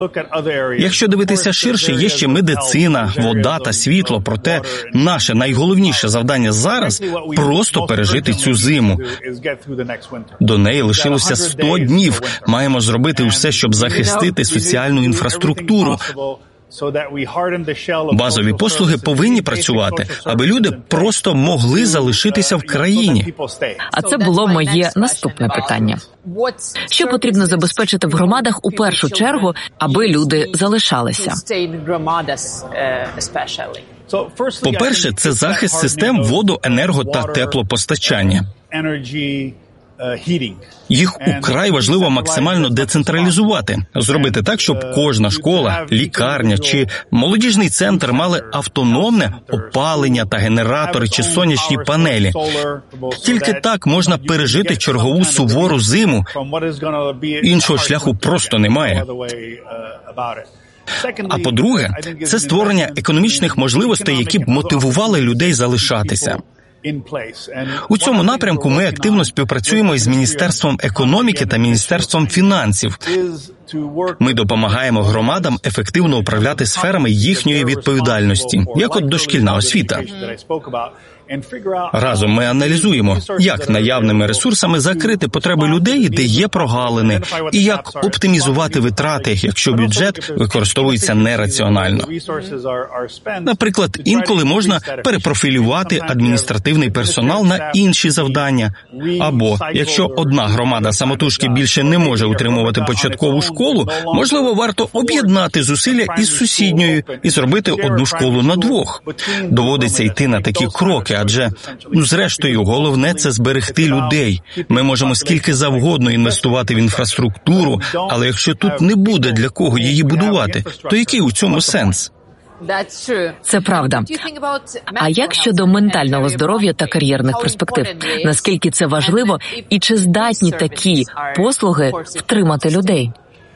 Якщо дивитися ширше, є ще медицина, вода та світло. Проте наше найголовніше завдання зараз – просто пережити цю зиму. До неї лишилося 100 днів. Маємо зробити все, щоб захистити соціальну інфраструктуру. Базові послуги повинні працювати, аби люди просто могли залишитися в країні. А це було моє наступне питання. Що потрібно забезпечити в громадах у першу чергу, аби люди залишалися? По-перше, це захист систем воду, енерго та теплопостачання. Їх украй важливо максимально децентралізувати, зробити так, щоб кожна школа, лікарня чи молодіжний центр мали автономне опалення та генератори чи сонячні панелі. Тільки так можна пережити чергову сувору зиму. Іншого шляху просто немає. А по-друге, це створення економічних можливостей, які б мотивували людей залишатися. У цьому напрямку ми активно співпрацюємо із Міністерством економіки та Міністерством фінансів. Ми допомагаємо громадам ефективно управляти сферами їхньої відповідальності, як от дошкільна освіта. Разом ми аналізуємо, як наявними ресурсами закрити потреби людей, де є прогалини, і як оптимізувати витрати, якщо бюджет використовується нераціонально. Наприклад, інколи можна перепрофілювати адміністративний персонал на інші завдання. Або, якщо одна громада самотужки більше не може утримувати початкову школу, можливо, варто об'єднати зусилля із сусідньою і зробити одну школу на двох. Доводиться йти на такі кроки, адже, зрештою, головне – це зберегти людей. Ми можемо скільки завгодно інвестувати в інфраструктуру, але якщо тут не буде для кого її будувати, то який у цьому сенс? Це правда. А як щодо ментального здоров'я та кар'єрних перспектив? Наскільки це важливо і чи здатні такі послуги втримати людей?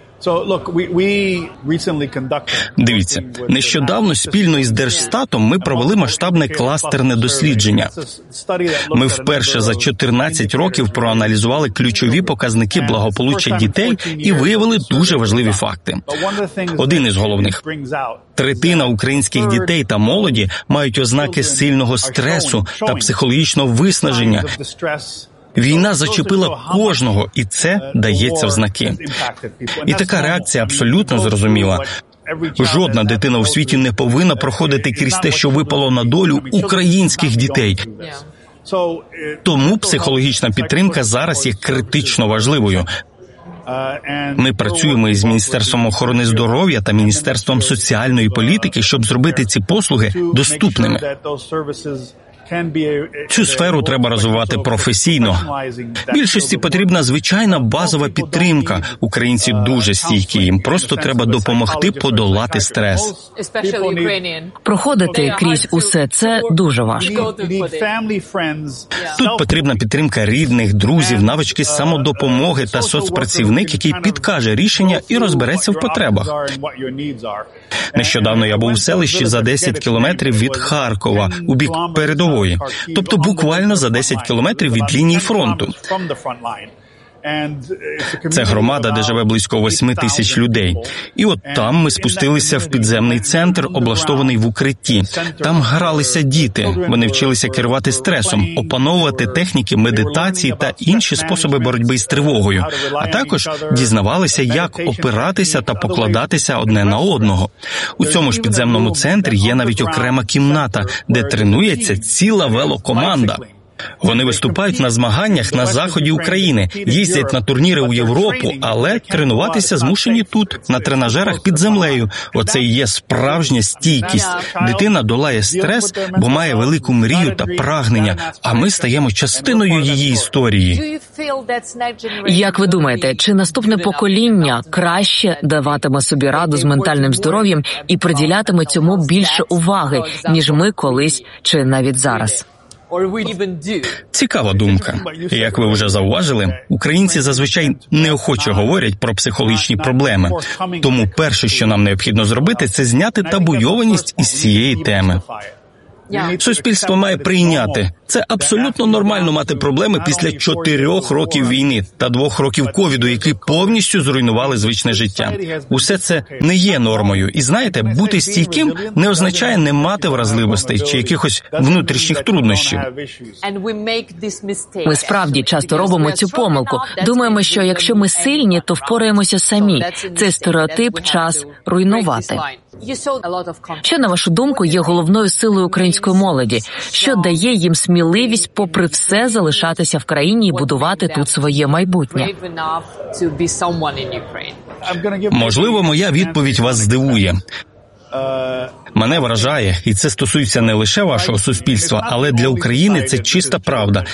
Дивіться, нещодавно спільно із Держстатом ми провели масштабне кластерне дослідження. Ми вперше за 14 років проаналізували ключові показники благополуччя дітей і виявили дуже важливі факти. Один із головних – третина українських дітей та молоді мають ознаки сильного стресу та психологічного виснаження. Війна зачепила кожного, і це дається в знаки. І така реакція абсолютно зрозуміла. Жодна дитина у світі не повинна проходити крізь те, що випало на долю українських дітей. Тому психологічна підтримка зараз є критично важливою. Ми працюємо із Міністерством охорони здоров'я та Міністерством соціальної політики, щоб зробити ці послуги доступними. Цю сферу треба розвивати професійно. Більшості потрібна звичайна базова підтримка. Українці дуже стійкі, їм просто треба допомогти подолати стрес. Проходити крізь усе це дуже важко. Тут потрібна підтримка рідних, друзів, навички самодопомоги та соцпрацівник, який підкаже рішення і розбереться в потребах. Нещодавно я був у селищі за 10 кілометрів від Харкова, у бік передової. Тобто буквально за 10 кілометрів від лінії фронту. Це громада, де живе близько 8 тисяч людей. І от там ми спустилися в підземний центр, облаштований в укритті. Там гралися діти. Вони вчилися керувати стресом, опановувати техніки медитації та інші способи боротьби з тривогою. А також дізнавалися, як опиратися та покладатися одне на одного. У цьому ж підземному центрі є навіть окрема кімната, де тренується ціла велокоманда. Вони виступають на змаганнях на заході України, їздять на турніри у Європу, але тренуватися змушені тут, на тренажерах під землею. Оце і є справжня стійкість. Дитина долає стрес, бо має велику мрію та прагнення, а ми стаємо частиною її історії. Як ви думаєте, чи наступне покоління краще даватиме собі раду з ментальним здоров'ям і приділятиме цьому більше уваги, ніж ми колись чи навіть зараз? Цікава думка. Як ви вже зауважили, українці зазвичай неохоче говорять про психологічні проблеми. Тому перше, що нам необхідно зробити, це зняти табуйованість із цієї теми. Суспільство має прийняти. Це абсолютно нормально мати проблеми після 4 років війни та 2 років ковіду, які повністю зруйнували звичне життя. Усе це не є нормою. І знаєте, бути стійким не означає не мати вразливостей чи якихось внутрішніх труднощів. Ми справді часто робимо цю помилку. Думаємо, що якщо ми сильні, то впораємося самі. Цей стереотип час руйнувати. Що, на вашу думку, є головною силою української молоді? Що дає їм сміливість, попри все, залишатися в країні і будувати тут своє майбутнє? Можливо, моя відповідь вас здивує. Мене вражає, і це стосується не лише вашого суспільства, але для України це чиста правда.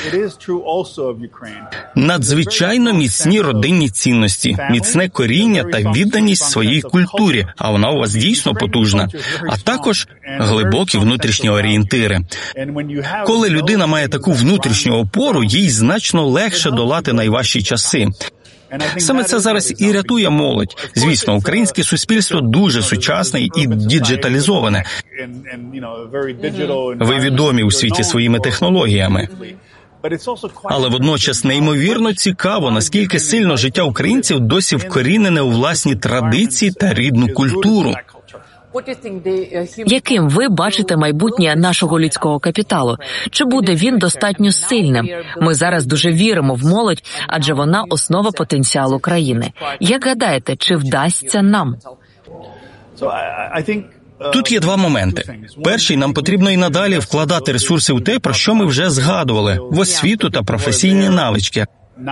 Надзвичайно міцні родинні цінності, міцне коріння та відданість своїй культурі, а вона у вас дійсно потужна, а також глибокі внутрішні орієнтири. Коли людина має таку внутрішню опору, їй значно легше долати найважчі часи. Саме це зараз і рятує молодь. Звісно, українське суспільство дуже сучасне і діджиталізоване. Ви відомі у світі своїми технологіями. Але водночас неймовірно цікаво, наскільки сильно життя українців досі вкорінене у власні традиції та рідну культуру. Яким ви бачите майбутнє нашого людського капіталу? Чи буде він достатньо сильним? Ми зараз дуже віримо в молодь, адже вона основа потенціалу країни. Як гадаєте, чи вдасться нам? Тут є 2 моменти. Перший, нам потрібно і надалі вкладати ресурси у те, про що ми вже згадували, в освіту та професійні навички.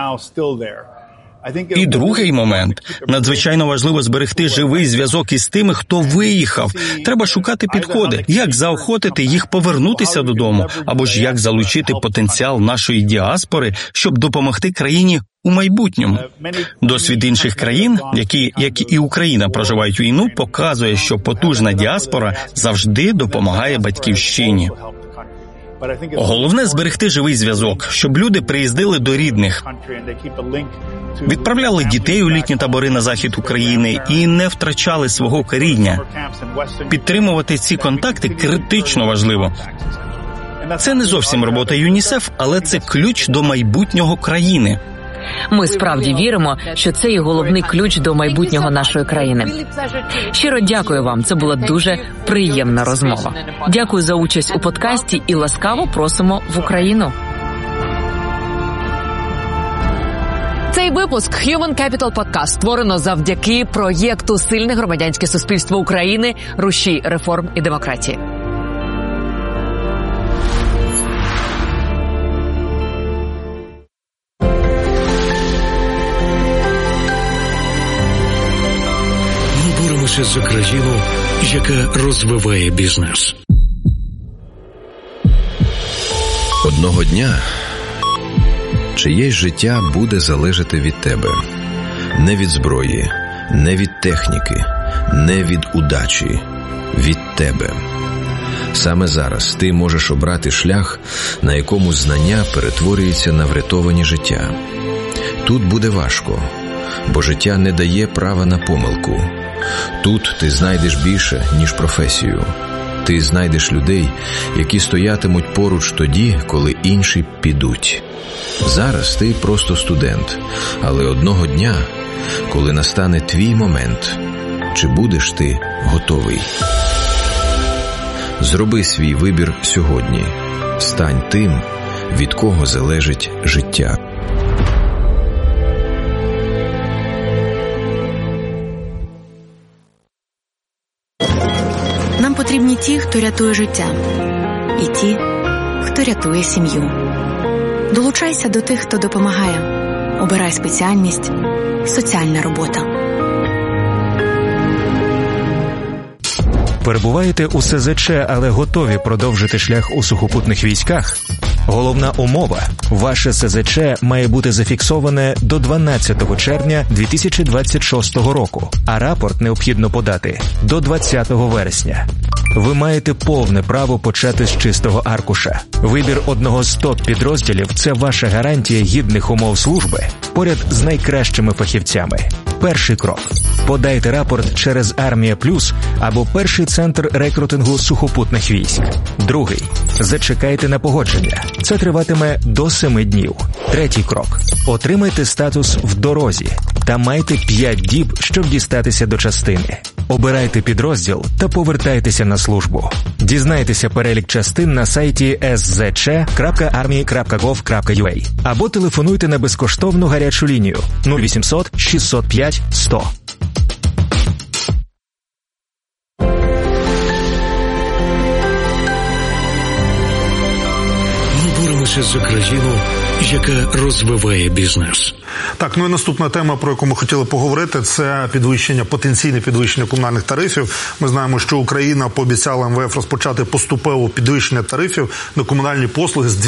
І другий момент. Надзвичайно важливо зберегти живий зв'язок із тими, хто виїхав. Треба шукати підходи, як заохотити їх повернутися додому, або ж як залучити потенціал нашої діаспори, щоб допомогти країні у майбутньому. Досвід інших країн, які, як і Україна, проживають війну, показує, що потужна діаспора завжди допомагає батьківщині. Головне – зберегти живий зв'язок, щоб люди приїздили до рідних, відправляли дітей у літні табори на захід України і не втрачали свого коріння. Підтримувати ці контакти критично важливо. Це не зовсім робота ЮНІСЕФ, але це ключ до майбутнього країни. Ми справді віримо, що це є головний ключ до майбутнього нашої країни. Щиро дякую вам, це була дуже приємна розмова. Дякую за участь у подкасті і ласкаво просимо в Україну. Цей випуск Human Capital Podcast створено завдяки проєкту «Сильне громадянське суспільство України. Рушій реформ і демократії». За країну, яка розвиває бізнес. Одного дня чиєсь життя буде залежати від тебе. Не від зброї, не від техніки, не від удачі. Від тебе. Саме зараз ти можеш обрати шлях, на якому знання перетворюється на врятовані життя. Тут буде важко, бо життя не дає права на помилку. Тут ти знайдеш більше, ніж професію. Ти знайдеш людей, які стоятимуть поруч тоді, коли інші підуть. Зараз ти просто студент, але одного дня, коли настане твій момент, чи будеш ти готовий? Зроби свій вибір сьогодні. Стань тим, від кого залежить життя. Нам потрібні ті, хто рятує життя, і ті, хто рятує сім'ю. Долучайся до тих, хто допомагає. Обирай спеціальність «Соціальна робота». Перебуваєте у СЗЧ, але готові продовжити шлях у сухопутних військах? Головна умова – ваше СЗЧ має бути зафіксоване до 12 червня 2026 року, а рапорт необхідно подати до 20 вересня. Ви маєте повне право почати з чистого аркуша. Вибір одного з топ-підрозділів – це ваша гарантія гідних умов служби поряд з найкращими фахівцями. Перший крок. Подайте рапорт через Армія Плюс або перший центр рекрутингу сухопутних військ. Другий. Зачекайте на погодження. Це триватиме до 7 днів. Третій крок. Отримайте статус «В дорозі» та майте 5 діб, щоб дістатися до частини. Обирайте підрозділ та повертайтеся на службу. Дізнайтеся перелік частин на сайті szc.army.gov.ua або телефонуйте на безкоштовну гарячу лінію 0800 605 100. Ми боремося за країну, яка розвиває бізнес. Так, ну і наступна тема, про яку ми хотіли поговорити, це потенційне підвищення комунальних тарифів. Ми знаємо, що Україна пообіцяла МВФ розпочати поступове підвищення тарифів на комунальні послуги з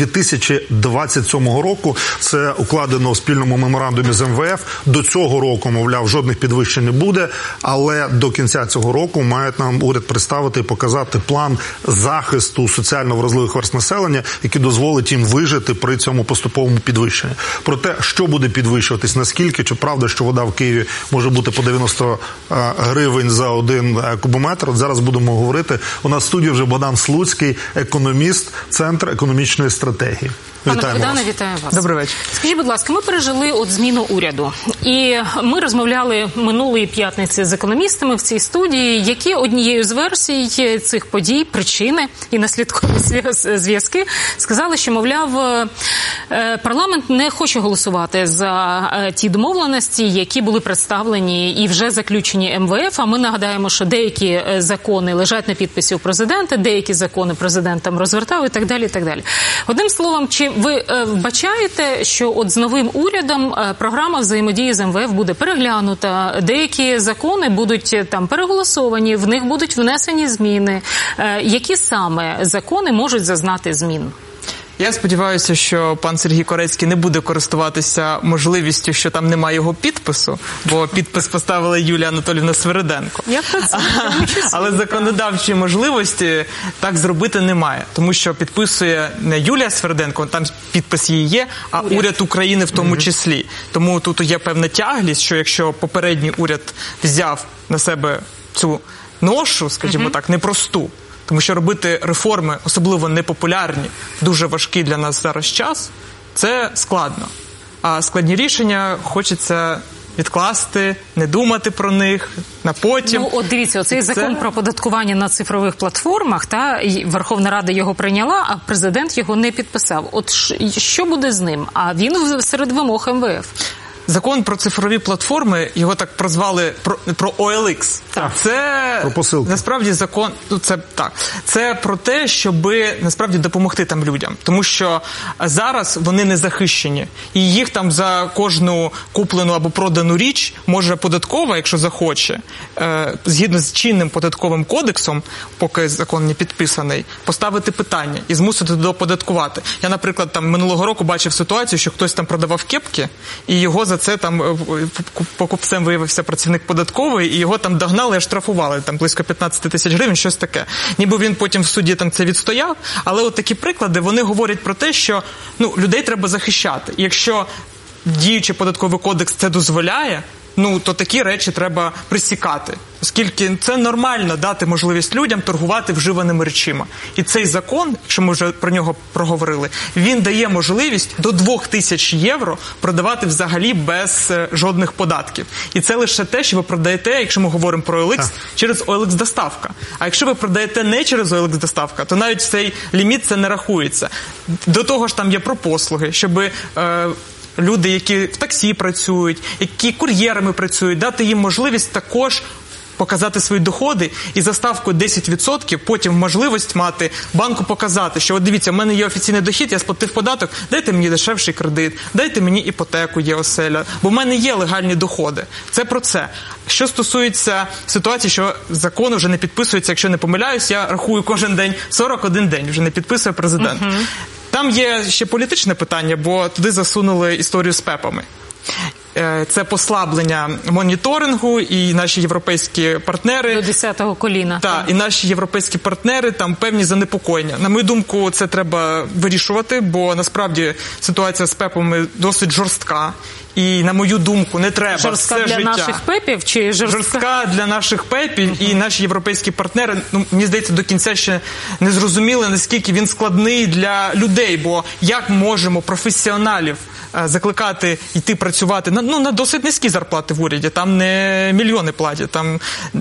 2027 року. Це укладено в спільному меморандумі з МВФ. До цього року, мовляв, жодних підвищень не буде, але до кінця цього року має нам уряд представити і показати план захисту соціально вразливих верств населення, який дозволить їм вижити при цьому поступовому підвищенні. Про те, що буде підвищуватись, наскільки, чи правда, що вода в Києві може бути по 90 гривень за 1 кубометр. От зараз будемо говорити. У нас в студії вже Богдан Слуцький, економіст, Центр економічної стратегії. Пане Богдане, вітаю вас. Добрий вечір. Скажіть, будь ласка, ми пережили зміну уряду. І ми розмовляли минулої п'ятниці з економістами в цій студії, які однією з версій цих подій, причини і наслідкові зв'язки, сказали, що, мовляв, парламент не хоче голосувати за ті домовленості, які були представлені і вже заключені МВФ. А ми нагадаємо, що деякі закони лежать на підписі у президента, деякі закони президент там розвертав і так далі, і так далі. Одним словом, чи ви вбачаєте, що от з новим урядом програма взаємодії з МВФ буде переглянута, деякі закони будуть там переголосовані, в них будуть внесені зміни? Які саме закони можуть зазнати змін? Я сподіваюся, що пан Сергій Корецький не буде користуватися можливістю, що там немає його підпису, бо підпис поставила Юлія Анатоліївна Свириденко. Але законодавчої можливості так зробити немає, тому що підписує не Юлія Свириденко, там підпис її є, а уряд України в тому числі. Тому тут є певна тяглість, що якщо попередній уряд взяв на себе цю ношу, скажімо так, непросту, тому що робити реформи, особливо непопулярні, дуже важкий для нас зараз час, це складно. А складні рішення хочеться відкласти, не думати про них, на потім. Ну, от дивіться, оцей закон про оподаткування на цифрових платформах, і Верховна Рада його прийняла, а президент його не підписав. От що буде з ним? А він серед вимог МВФ. Закон про цифрові платформи, його так прозвали про OLX. Це про посилки. Насправді закон, це про те, щоб насправді допомогти там людям. Тому що зараз вони не захищені. І їх там за кожну куплену або продану річ може податкова, якщо захоче, згідно з чинним податковим кодексом, поки закон не підписаний, поставити питання і змусити дооподаткувати. Я, наприклад, там минулого року бачив ситуацію, що хтось там продавав кепки, і його за це там покупцем виявився працівник податкової, і його там догнали і штрафували, там близько 15 тисяч гривень, щось таке. Ніби він потім в суді там це відстояв, але от такі приклади, вони говорять про те, що людей треба захищати. І якщо діючий податковий кодекс це дозволяє, то такі речі треба присікати. Оскільки це нормально дати можливість людям торгувати вживаними речима. І цей закон, якщо ми вже про нього проговорили, він дає можливість до 2000 євро продавати взагалі без жодних податків. І це лише те, що ви продаєте, якщо ми говоримо про OLX, через OLX-доставка. А якщо ви продаєте не через OLX-доставка, то навіть цей ліміт це не рахується. До того ж там є про послуги, щоб люди, які в таксі працюють, які кур'єрами працюють, дати їм можливість також показати свої доходи і за ставкою 10% потім можливість мати банку показати, що от дивіться, в мене є офіційний дохід, я сплатив податок, дайте мені дешевший кредит, дайте мені іпотеку, є оселя, бо в мене є легальні доходи. Це про це. Що стосується ситуації, що закон вже не підписується, якщо не помиляюсь, я рахую кожен день, 41 день вже не підписує президент. Там є ще політичне питання, бо туди засунули історію з ПЕПами. Це послаблення моніторингу, і наші європейські партнери... До 10-го коліна. Так, і наші європейські партнери, там певні занепокоєння. На мою думку, це треба вирішувати, бо насправді ситуація з ПЕПами досить жорстка. І, на мою думку, не треба жорстка все для життя. Наших ПЕПів чи жорстка для наших ПЕПів, і наші європейські партнери, мені здається, до кінця ще не зрозуміли, наскільки він складний для людей, бо як можемо професіоналів закликати йти працювати на досить низькі зарплати в уряді, там не мільйони платять, там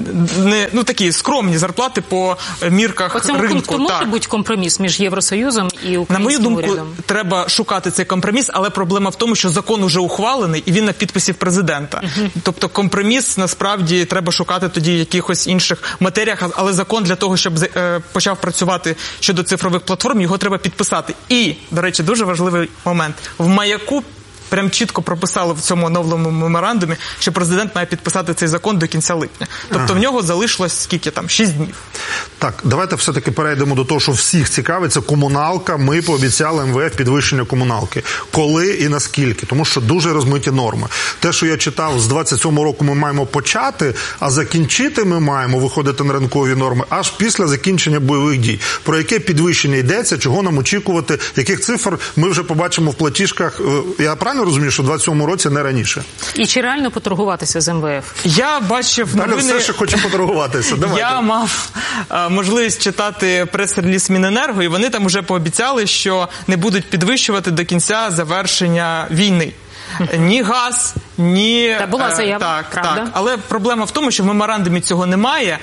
не такі скромні зарплати по мірках ринку. По цьому пункту може бути компроміс між Євросоюзом і українським урядом? На мою думку, треба шукати цей компроміс, але проблема в тому, що закон уже ухвалений і він на підписі президента. Тобто компроміс, насправді, треба шукати тоді в якихось інших матеріях, але закон для того, щоб почав працювати щодо цифрових платформ, його треба підписати. І, до речі, дуже важливий момент. В маяку прям чітко прописали в цьому оновленому меморандумі, що президент має підписати цей закон до кінця липня. Тобто в нього залишилось скільки там? 6 днів. Так, давайте все-таки перейдемо до того, що всіх цікавить. Це комуналка. Ми пообіцяли МВФ підвищення комуналки. Коли і наскільки? Тому що дуже розмиті норми. Те, що я читав, з 27-го року ми маємо почати, а закінчити ми маємо виходити на ринкові норми аж після закінчення бойових дій. Про яке підвищення йдеться, чого нам очікувати, яких цифр ми вже побачимо в платіжках. Я правильно розумію, що в 27-му році не раніше? І чи реально поторгуватися з МВФ? Я бачив новини... Далі все ще хочу поторгуватися. Давайте. Я мав можливість читати прес-реліз Міненерго, і вони там вже пообіцяли, що не будуть підвищувати до кінця завершення війни. Ні газ, ні... Та була заява, правда? Так. Але проблема в тому, що в меморандумі цього немає,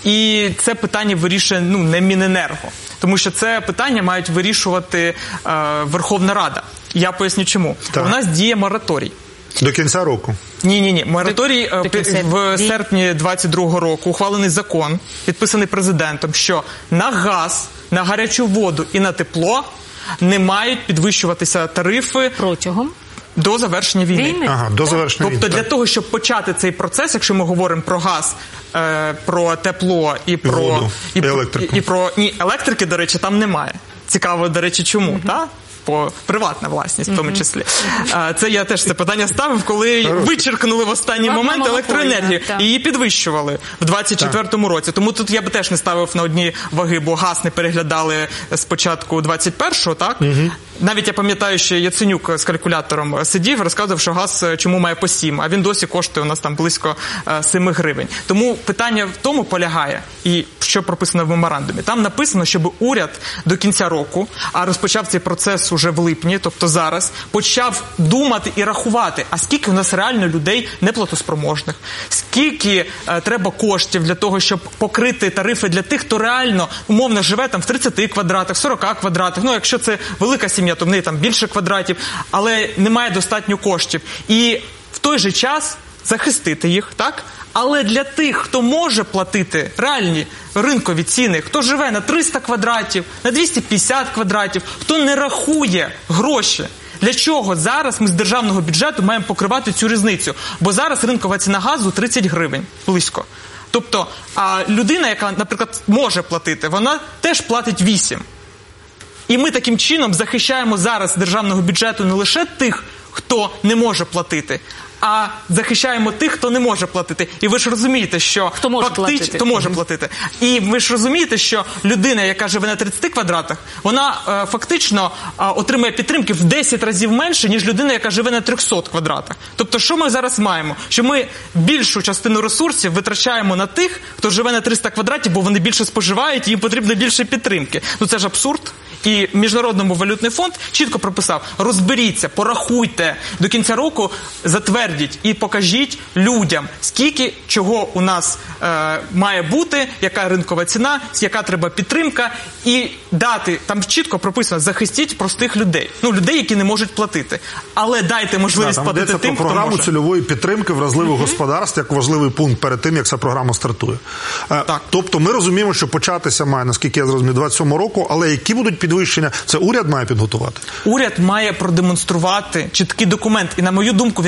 і це питання вирішує не Міненерго. Тому що це питання мають вирішувати Верховна Рада. Я поясню чому. Так. У нас діє мораторій. До кінця року? Ні. Мораторій в серпні 22-го року ухвалений закон, підписаний президентом, що на газ, на гарячу воду і на тепло не мають підвищуватися тарифи протягом до завершення війни. Ага, до завершення війни. Тобто для того, щоб почати цей процес, якщо ми говоримо про газ, про тепло і про воду, і електрику. Ні, електрики, до речі, там немає. Цікаво, до речі, чому, так? По приватна власність, в тому числі. Це я теж це питання ставив, коли вичеркнули в останній момент електроенергію і її підвищували в 24-му році. Тому тут я би теж не ставив на одні ваги, бо газ не переглядали спочатку 21-го, так? Навіть я пам'ятаю, що Яценюк з калькулятором сидів, розказував, що газ чому має по 7, а він досі коштує у нас там близько 7 гривень. Тому питання в тому полягає, і що прописано в меморандумі. Там написано, щоб уряд до кінця року, а розпочав цей процес уже в липні, тобто зараз, почав думати і рахувати, а скільки у нас реально людей неплатоспроможних, скільки треба коштів для того, щоб покрити тарифи для тих, хто реально, умовно, живе там в 30 квадратах, 40 квадратах, якщо це велика сім'я, то в неї там більше квадратів, але немає достатньо коштів. І в той же час захистити їх, так? Але для тих, хто може платити реальні ринкові ціни, хто живе на 300 квадратів, на 250 квадратів, хто не рахує гроші, для чого зараз ми з державного бюджету маємо покривати цю різницю? Бо зараз ринкова ціна газу 30 гривень, близько. Тобто, а людина, яка, наприклад, може платити, вона теж платить 8. І ми таким чином захищаємо зараз з державного бюджету не лише тих, хто не може платити, а захищаємо тих, хто не може платити. І ви ж розумієте, що... Хто може платити. Хто може платити. І ви ж розумієте, що людина, яка живе на 30 квадратах, вона фактично отримує підтримки в 10 разів менше, ніж людина, яка живе на 300 квадратах. Тобто, що ми зараз маємо? Що ми більшу частину ресурсів витрачаємо на тих, хто живе на 300 квадратів, бо вони більше споживають, і їм потрібно більше підтримки. Це ж абсурд. І Міжнародний валютний фонд чітко прописав: розберіться, порахуйте, до кінця року затвердіть і покажіть людям, скільки чого у нас має бути, яка ринкова ціна, яка треба підтримка, і дати, там чітко прописано, захистіть простих людей. Людей, які не можуть платити. Але дайте можливість платити тим, хто може. Програму цільової підтримки вразливих господарств як важливий пункт перед тим, як ця програма стартує. Так. Тобто ми розуміємо, що початися має, наскільки я зрозумів, 27 року, але які будуть підвищення, це уряд має підготувати? Уряд має продемонструвати чіткий документ, і на мою думку він має бути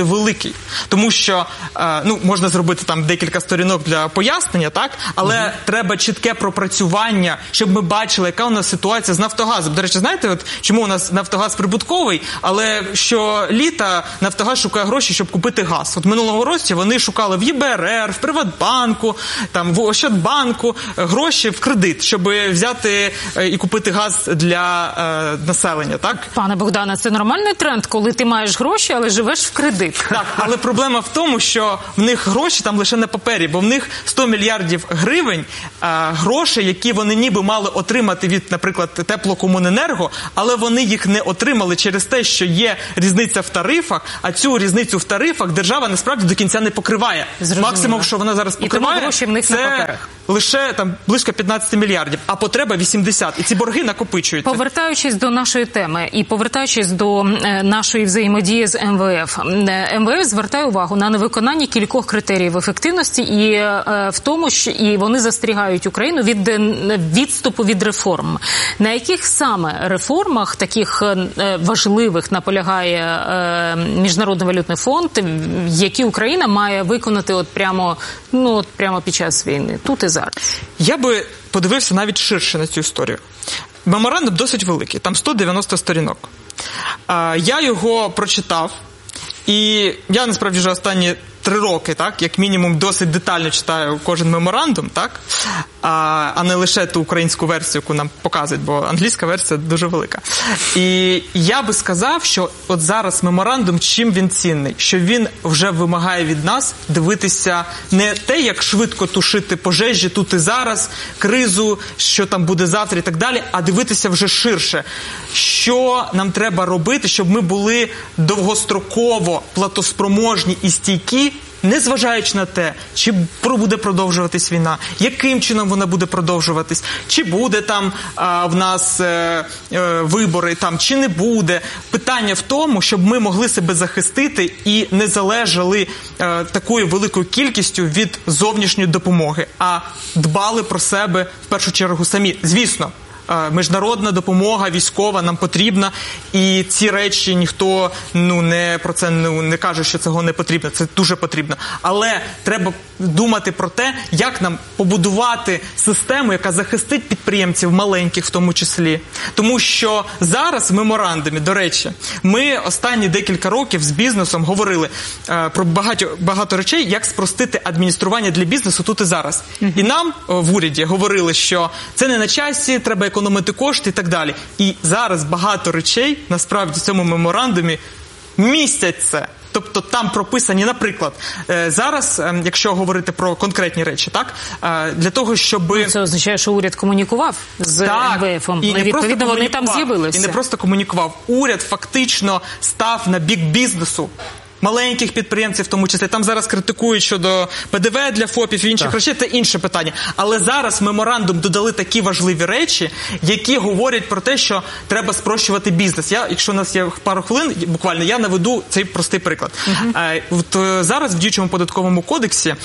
бути великий. Тому що, можна зробити там декілька сторінок для пояснення, так? Але треба чітке пропрацювання, щоб ми бачили, яка у нас ситуація з Нафтогазом. До речі, знаєте, чому у нас Нафтогаз прибутковий, але щоліта Нафтогаз шукає гроші, щоб купити газ. От минулого року вони шукали в ЄБРР, в Приватбанку, там, в Ощадбанку гроші в кредит, щоб взяти і купити газ для населення, так? Пане Богдане, це нормальний тренд, коли ти маєш гроші, але живеш в кредит. Так, але проблема в тому, що в них гроші там лише на папері, бо в них 100 мільярдів гривень грошей, які вони ніби мали отримати від, наприклад, Теплокомуненерго, але вони їх не отримали через те, що є різниця в тарифах, а цю різницю в тарифах держава насправді до кінця не покриває. Зрозуміло. Максимум, що вона зараз покриває, гроші в них на це паперах. Лише там близько 15 мільярдів, а потреба 80. І ці борги накопичуються. Повертаючись до нашої теми і повертаючись до нашої взаємодії з МВФ. МВФ звертає увагу на невиконання кількох критеріїв ефективності і в тому, що і вони застерігають Україну від відступу від реформ. На яких саме реформах, таких важливих, наполягає Міжнародний валютний фонд, які Україна має виконати прямо під час війни, тут і зараз? Я би подивився навіть ширше на цю історію. Меморандум досить великий, там 190 сторінок. Я його прочитав, і я, насправді, вже останні 3 роки, так, як мінімум, досить детально читаю кожен меморандум, так, а не лише ту українську версію, яку нам показують, бо англійська версія дуже велика. І я би сказав, що от зараз меморандум, чим він цінний? Що він вже вимагає від нас дивитися не те, як швидко тушити пожежі тут і зараз, кризу, що там буде завтра і так далі, а дивитися вже ширше. Що нам треба робити, щоб ми були довгостроково платоспроможні і стійкі, незважаючи на те, чи буде продовжуватись війна, яким чином вона буде продовжуватись, чи буде там в нас вибори, там, чи не буде. Питання в тому, щоб ми могли себе захистити і не залежали такою великою кількістю від зовнішньої допомоги, а дбали про себе в першу чергу самі. Звісно, міжнародна допомога військова нам потрібна, і ці речі ніхто про це не каже, що цього не потрібно. Це дуже потрібно. Але треба думати про те, як нам побудувати систему, яка захистить підприємців, маленьких в тому числі. Тому що зараз в меморандумі, до речі, ми останні декілька років з бізнесом говорили про багато речей, як спростити адміністрування для бізнесу тут і зараз. І нам в уряді говорили, що це не на часі, треба економити кошти і так далі. І зараз багато речей, насправді, в цьому меморандумі містять це. Тобто там прописані, наприклад, зараз, якщо говорити про конкретні речі, так, для того, щоб... Це означає, що уряд комунікував з МВФом. І відповідно, вони там з'явилися. І не просто комунікував. Уряд фактично став на бік бізнесу. Маленьких підприємців в тому числі. Там зараз критикують щодо ПДВ для ФОПів і інших речей, це інше питання. Але зараз в меморандум додали такі важливі речі, які говорять про те, що треба спрощувати бізнес. Якщо у нас є пару хвилин, буквально, я наведу цей простий приклад. Зараз в діючому податковому кодексі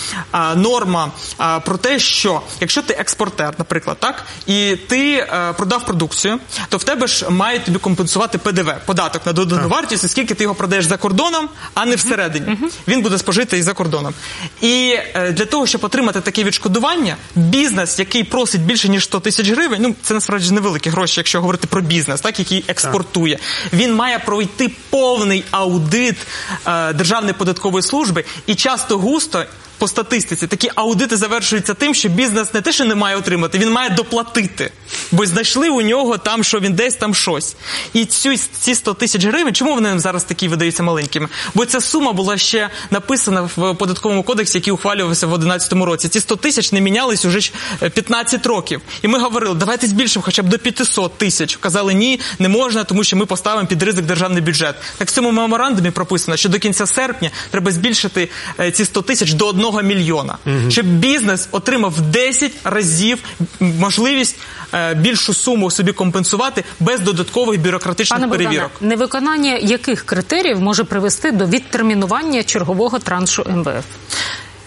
норма про те, що якщо ти експортер, наприклад, так, і ти продав продукцію, то в тебе ж мають тобі компенсувати ПДВ, податок на додану вартість, оскільки ти його продаєш за кордоном, а не всередині. Він буде спожитий за кордоном. І для того, щоб отримати таке відшкодування, бізнес, який просить більше, ніж 100 тисяч гривень, це насправді невеликі гроші, якщо говорити про бізнес, так, який експортує, він має пройти повний аудит Державної податкової служби, і часто густо по статистиці такі аудити завершуються тим, що бізнес не те, що не має отримати, він має доплатити. Бо знайшли у нього там, що він десь там щось. І ці 100 тисяч гривень, чому вони зараз такі видаються маленькими? Бо ця сума була ще написана в податковому кодексі, який ухвалювався в 2011 році. Ці 100 тисяч не мінялись уже 15 років. І ми говорили, давайте збільшимо хоча б до 500 тисяч. Казали, ні, не можна, тому що ми поставимо під ризик державний бюджет. Так в цьому меморандумі прописано, що до кінця серпня треба збільшити ці 100 тисяч до 1 мільйона. Щоб бізнес отримав в 10 разів можливість більшу суму собі компенсувати без додаткових бюрократичних перевірок. Богдане, невиконання яких критеріїв може привести до відтермінування чергового траншу МВФ?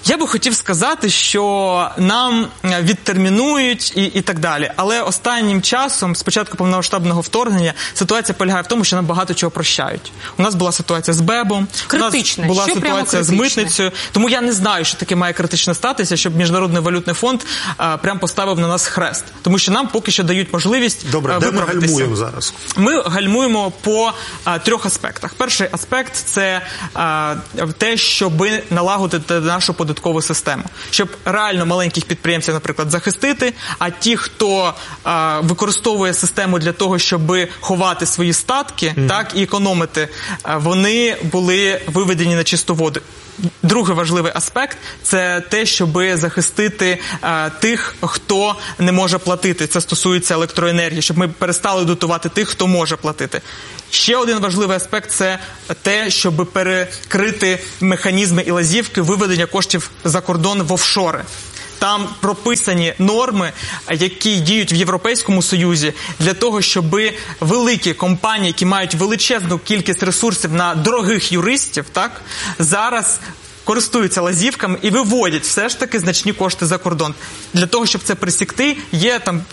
Я би хотів сказати, що нам відтермінують і так далі. Але останнім часом, з початку повномасштабного вторгнення, ситуація полягає в тому, що нам багато чого прощають. У нас була ситуація з БЕБом, у нас була ситуація з митницею. Тому я не знаю, що таке має критично статися, щоб Міжнародний валютний фонд прям поставив на нас хрест. Тому що нам поки що дають можливість виправитися. Добре, де ми гальмуємо зараз? Ми гальмуємо по 3 аспектах. Перший аспект – це те, щоб налагодити нашу податкову систему. Щоб реально маленьких підприємців, наприклад, захистити, а ті, хто використовує систему для того, щоб ховати свої статки, так, і економити, вони були виведені на чисту воду. Другий важливий аспект – це те, щоб захистити тих, хто не може платити. Це стосується електроенергії, щоб ми перестали дотувати тих, хто може платити. Ще один важливий аспект – це те, щоб перекрити механізми і лазівки виведення коштів за кордон в офшори. Там прописані норми, які діють в Європейському Союзі, для того, щоб великі компанії, які мають величезну кількість ресурсів на дорогих юристів, так, зараз користуються лазівками і виводять все ж таки значні кошти за кордон. Для того, щоб це пресікти, є там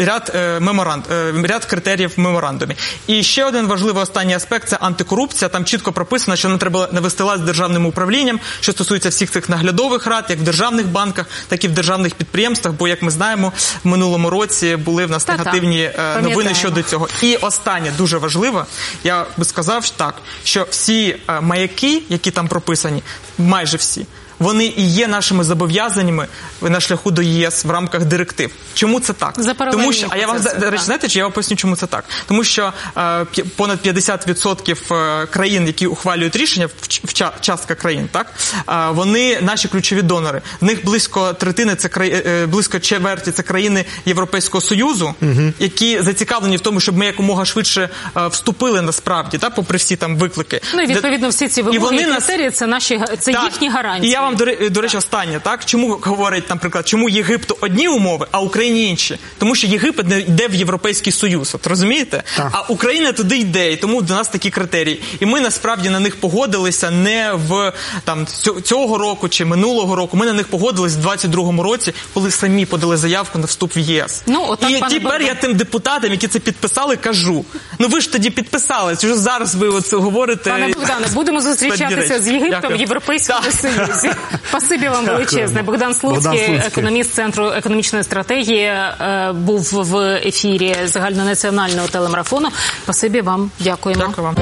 ряд критеріїв в меморандумі. І ще один важливий останній аспект – це антикорупція. Там чітко прописано, що не треба навести лад з державним управлінням, що стосується всіх цих наглядових рад, як в державних банках, так і в державних підприємствах, бо, як ми знаємо, в минулому році були в нас негативні новини щодо цього. І останнє, дуже важливо, я би сказав так, що всі маяки, які там прописані, майже всі, вони і є нашими зобов'язаннями на шляху до ЄС в рамках директив. Чому це так? Тому що, я вам, до речі, знаєте, чи я вам поясню, чому це так? Тому що понад 50% країн, які ухвалюють рішення, частка країн, так, вони наші ключові донори. В них близько третини, близько чверті – це країни Європейського Союзу, які зацікавлені в тому, щоб ми якомога швидше вступили насправді, так, попри всі там виклики. Ну і відповідно всі ці вимоги і критерії – це їхні гарантії. І я вам, до речі, останнє, так? Чому говорять, наприклад, чому Єгипту одні умови, а Україні інші? Тому що Єгипет не йде в Європейський Союз, от розумієте? Так. А Україна туди йде, і тому до нас такі критерії. І ми насправді на них погодилися не в там цього року чи минулого року. Ми на них погодились в 22-му році, коли самі подали заявку на вступ в ЄС. І тепер я тим депутатам, які це підписали, кажу: ну ви ж тоді підписали, чи ж зараз ви оце говорите? Пане Богдане, будемо зустрічатися з Єгиптом в Європейському Союзі. Спасибі вам величезне. Богдан Слуцький, економіст Центру економічної стратегії, був в ефірі загальнонаціонального телемарафону. Спасибі вам. Дякуємо. Дякую вам.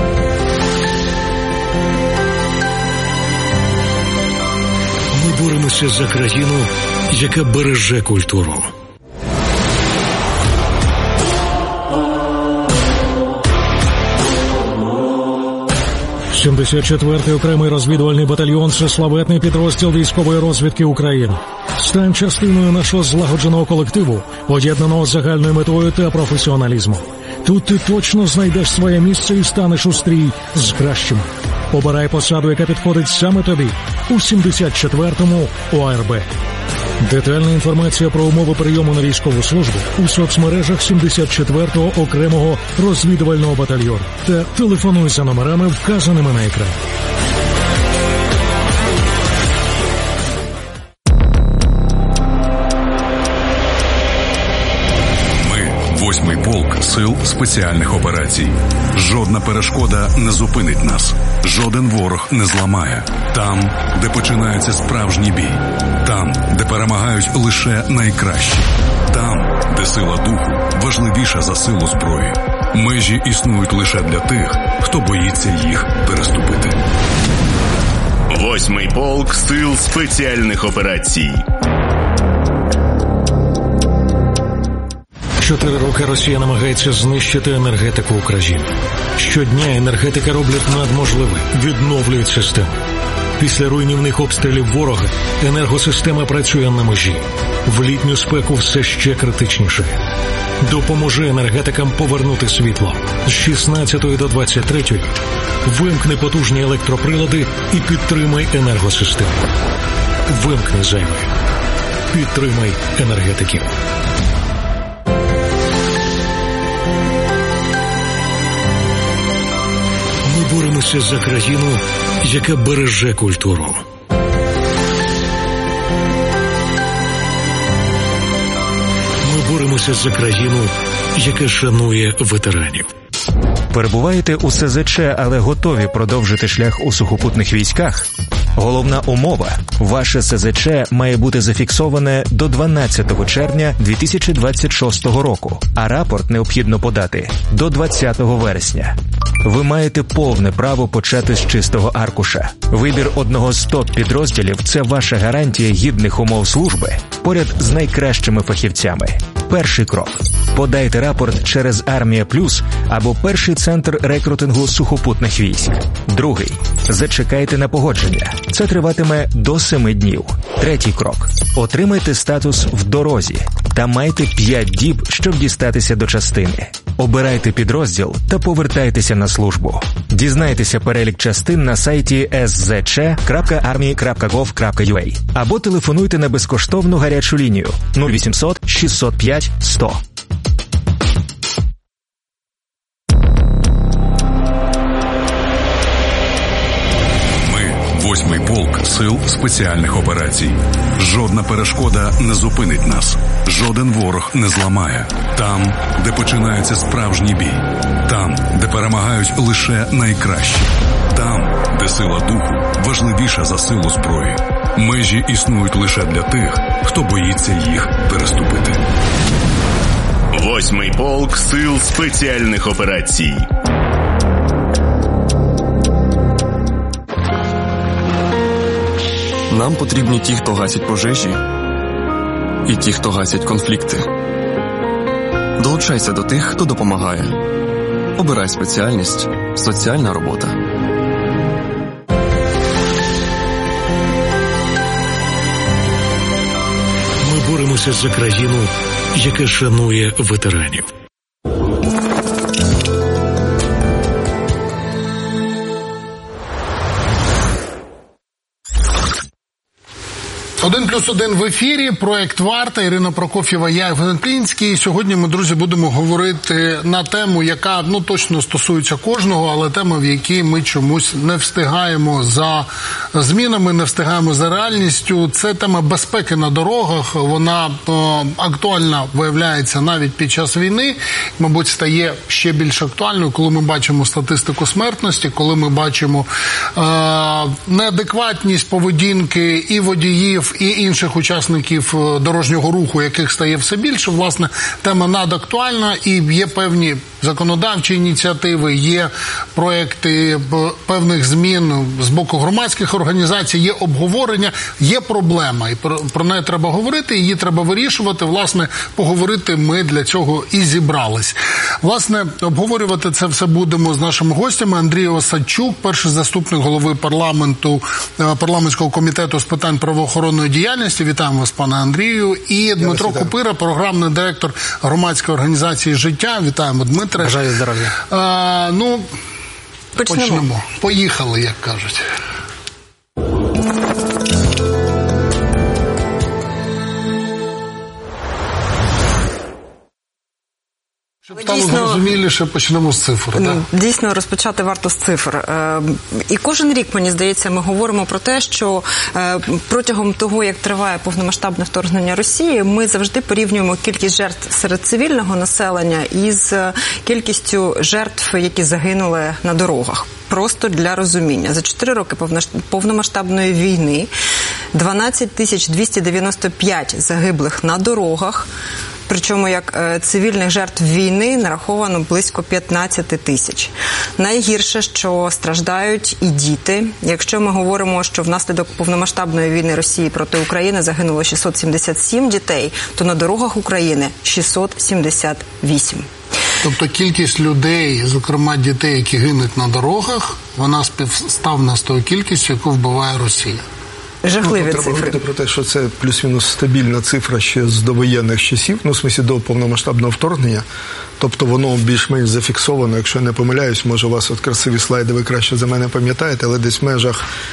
Ми боремося за країну, яка береже культуру. 74-й окремий розвідувальний батальйон – це славетний підрозділ військової розвідки України. Стань частиною нашого злагодженого колективу, об'єднаного загальною метою та професіоналізмом. Тут ти точно знайдеш своє місце і станеш у стрій з кращими. Обирай посаду, яка підходить саме тобі у 74-му ОРБ. Детальна інформація про умови прийому на військову службу у соцмережах 74-го окремого розвідувального батальйону та телефонуй за номерами, вказаними на екрані. Восьмий полк сил спеціальних операцій. Жодна перешкода не зупинить нас. Жоден ворог не зламає. Там, де починається справжній бій. Там, де перемагають лише найкращі. Там, де сила духу важливіша за силу зброї. Межі існують лише для тих, хто боїться їх переступити. Восьмий полк сил спеціальних операцій. 4 роки Росія намагається знищити енергетику України. Щодня енергетика роблять надможливе, відновлюють систему. Після руйнівних обстрілів ворога енергосистема працює на межі. В літню спеку все ще критичніше. Допоможи енергетикам повернути світло. З 16 до 23 вимкни потужні електроприлади і підтримай енергосистему. Вимкни зайве. Підтримай енергетиків. Боремося за країну, яка береже культуру. боремося за країну, яка шанує ветеранів. Перебуваєте у СЗЧ, але готові продовжити шлях у сухопутних військах? Головна умова – ваше СЗЧ має бути зафіксоване до 12 червня 2026 року, а рапорт необхідно подати до 20 вересня. Ви маєте повне право почати з чистого аркуша. Вибір одного з топ-підрозділів – це ваша гарантія гідних умов служби поряд з найкращими фахівцями. Перший крок – подайте рапорт через Армія Плюс або перший центр рекрутингу сухопутних військ. Другий – зачекайте на погодження. Це триватиме до 7 днів. Третій крок – отримайте статус в дорозі та майте 5 діб, щоб дістатися до частини. Обирайте підрозділ та повертайтеся на службу. Дізнайтеся перелік частин на сайті szc.army.gov.ua або телефонуйте на безкоштовну гарячу лінію 0800 605 100. Восьмий полк сил спеціальних операцій. Жодна перешкода не зупинить нас. Жоден ворог не зламає. Там, де починається справжній бій. Там, де перемагають лише найкращі. Там, де сила духу важливіша за силу зброї. Межі існують лише для тих, хто боїться їх переступити. Восьмий полк сил спеціальних операцій. Нам потрібні ті, хто гасять пожежі, і ті, хто гасять конфлікти. Долучайся до тих, хто допомагає. Обирай спеціальність «Соціальна робота». Ми боремося за країну, яка шанує ветеранів. «1+1» в ефірі, проект «Варта», Ірина Прокоф'єва, я Євген Клінський. Сьогодні ми, друзі, будемо говорити на тему, яка, точно стосується кожного, але тема, в якій ми чомусь не встигаємо за змінами, не встигаємо за реальністю. Це тема безпеки на дорогах. Вона актуальна, виявляється, навіть під час війни. Мабуть, стає ще більш актуальною, коли ми бачимо статистику смертності, коли ми бачимо неадекватність поведінки і водіїв, і інших учасників дорожнього руху, яких стає все більше. Власне, тема надактуальна, і є певні законодавчі ініціативи, є проекти певних змін з боку громадських організацій, є обговорення, є проблема. І про неї треба говорити, її треба вирішувати. Власне, поговорити ми для цього і зібрались. Власне, обговорювати це все будемо з нашими гостями. Андрій Осадчук, перший заступник голови парламентського комітету з питань правоохоронної діяльності. Вітаємо вас, пане Андрію. І Дмитро Купира, програмний директор громадської організації «Життя». Вітаємо, Дмитре. Бажаю здоров'я. Почнемо. Поїхали, як кажуть. Щоб стало зрозуміліше, почнемо з цифр. Дійсно, розпочати варто з цифр. І кожен рік, мені здається, ми говоримо про те, що протягом того, як триває повномасштабне вторгнення Росії, ми завжди порівнюємо кількість жертв серед цивільного населення із кількістю жертв, які загинули на дорогах. Просто для розуміння. За 4 роки повномасштабної війни 12 295 загиблих на дорогах. Причому як цивільних жертв війни нараховано близько 15 тисяч. Найгірше, що страждають і діти. Якщо ми говоримо, що внаслідок повномасштабної війни Росії проти України загинуло 677 дітей, то на дорогах України 678. Тобто кількість людей, зокрема дітей, які гинуть на дорогах, вона співставна з тою кількістю, яку вбиває Росія. Жахливі цифри. Треба говорити про те, що це плюс-мінус стабільна цифра ще з довоєнних часів, в смислі до повномасштабного вторгнення. Тобто воно більш-менш зафіксовано, якщо я не помиляюсь, може у вас от красиві слайди, ви краще за мене пам'ятаєте, але десь в межах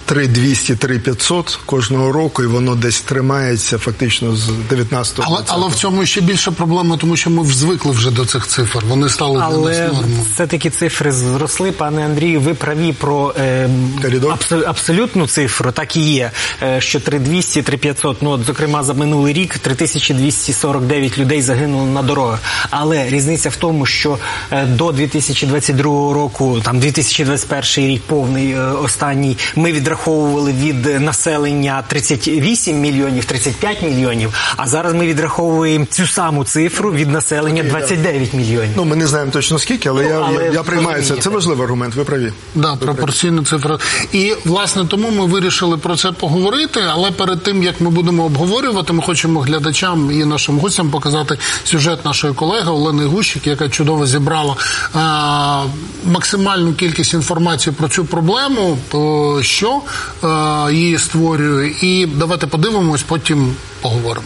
3200-3500 кожного року, і воно десь тримається фактично з 19-го. Але в цьому ще більша проблема, тому що ми звикли вже до цих цифр. Вони стали для нас нормою. Але все-таки цифри зросли. Пане Андрію, ви праві про абсолютну цифру, так і є, що 3200-3500, ну, от, зокрема, за минулий рік 3249 людей загинуло на дорогах. Але різниця в тому, що до 2022 року, там 2021 рік повний, останній, ми відраховували від населення 38 мільйонів, 35 мільйонів, а зараз ми відраховуємо цю саму цифру від населення 29 мільйонів. Ну, ми не знаємо точно скільки, але я приймаю це. Це важливий аргумент, ви праві. Да, пропорційна цифра. І, власне, тому ми вирішили про це поговорити, але перед тим, як ми будемо обговорювати, ми хочемо глядачам і нашим гостям показати сюжет нашої колеги Олени Гущик, яка чудово зібрала максимальну кількість інформації про цю проблему, що її створює. І давайте подивимось, потім поговоримо.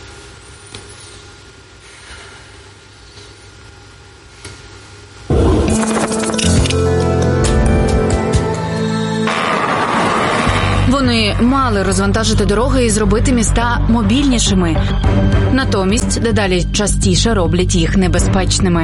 Вони мали розвантажити дороги і зробити міста мобільнішими. Натомість дедалі частіше роблять їх небезпечними.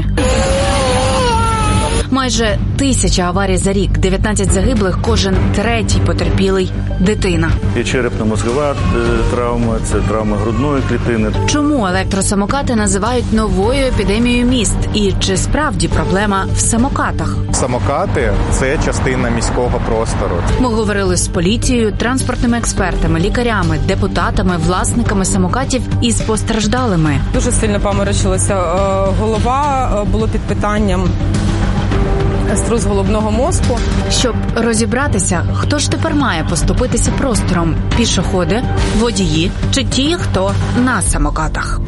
Майже 1000 аварій за рік, 19 загиблих, кожен третій потерпілий – дитина. І черепно-мозгова травма, це травма грудної клітини. Чому електросамокати називають новою епідемією міст? І чи справді проблема в самокатах? Самокати – це частина міського простору. Ми говорили з поліцією, транспортними експертами, лікарями, депутатами, власниками самокатів і з постраждалими. Дуже сильно поморочилася голова, було під питанням струс головного мозку. Щоб розібратися, хто ж тепер має поступитися простором – пішоходи, водії чи ті, хто на самокатах?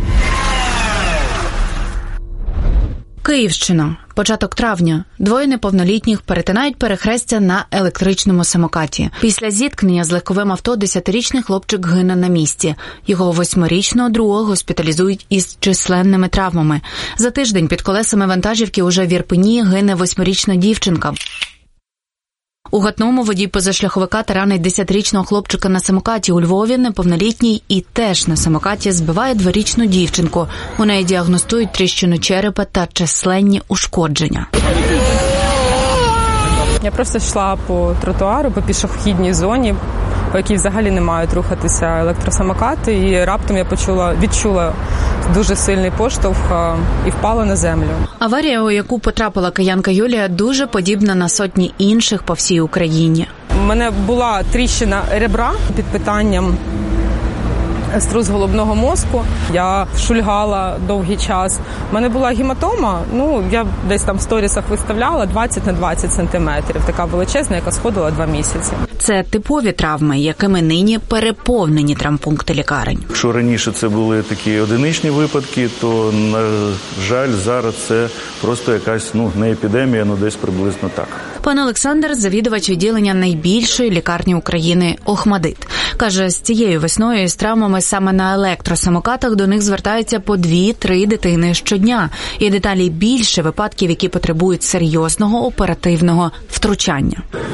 Київщина. Початок травня. Двоє неповнолітніх перетинають перехрестя на електричному самокаті. Після зіткнення з легковим авто 10-річний хлопчик гине на місці. Його 8-річного друга госпіталізують із численними травмами. За тиждень під колесами вантажівки уже в Ірпені гине 8-річна дівчинка. У Гатному водій позашляховика таранить 10-річного хлопчика на самокаті. У Львові неповнолітній і теж на самокаті збиває 2-річну дівчинку. У неї діагностують тріщину черепа та численні ушкодження. Я просто йшла по тротуару, по пішохідній зоні, по якій взагалі не мають рухатися електросамокати, і раптом я відчула дуже сильний поштовх і впала на землю. Аварія, у яку потрапила киянка Юлія, дуже подібна на сотні інших по всій Україні. У мене була тріщина ребра під питанням струс головного мозку. Я шульгала довгий час. У мене була гематома, я десь там в сторісах виставляла 20 на 20 сантиметрів. Така величезна, яка сходила 2 місяці. Це типові травми, якими нині переповнені травмпункти лікарень. Якщо раніше це були такі одиничні випадки, то, на жаль, зараз це просто якась, не епідемія, десь приблизно так. Пан Олександр – завідувач відділення найбільшої лікарні України «Охмадит». Каже, з цією весною із травмами саме на електросамокатах до них звертаються по 2-3 дитини щодня. І деталі більше випадків, які потребують серйозного оперативного втручання.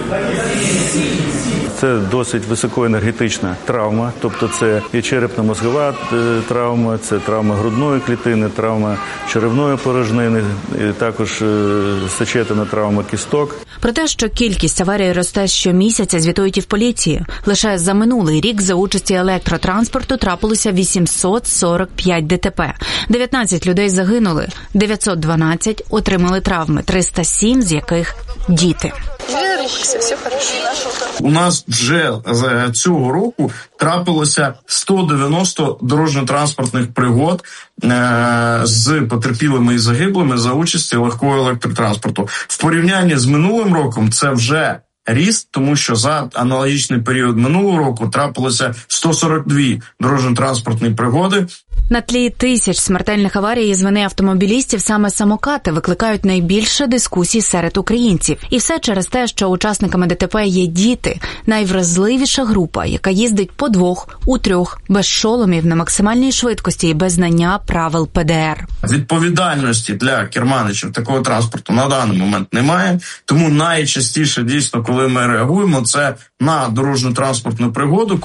Це досить високоенергетична травма, тобто це і черепно-мозгова травма, це травма грудної клітини, травма черевної порожнини, і також сечетина травма кісток. Про те, що кількість аварій росте щомісяця, звітують і в поліції. Лише за минулий рік за участі електротранспорту трапилося 845 ДТП. 19 людей загинули, 912 отримали травми, 307 з яких діти. Не рухайся, все хорошо. У нас вже цього року трапилося 190 дорожньо-транспортних пригод з потерпілими і загиблими за участі легкого електротранспорту. В порівнянні з минулим роком це вже ріст, тому що за аналогічний період минулого року трапилося 142 дорожньо-транспортні пригоди. На тлі тисяч смертельних аварій із вини автомобілістів саме самокати викликають найбільше дискусій серед українців. І все через те, що учасниками ДТП є діти, найвразливіша група, яка їздить по двох, у трьох, без шоломів, на максимальній швидкості і без знання правил ПДР. Відповідальності для керманичів такого транспорту на даний момент немає, тому найчастіше, дійсно, коли ми реагуємо, це на дорожньо-транспортну пригоду.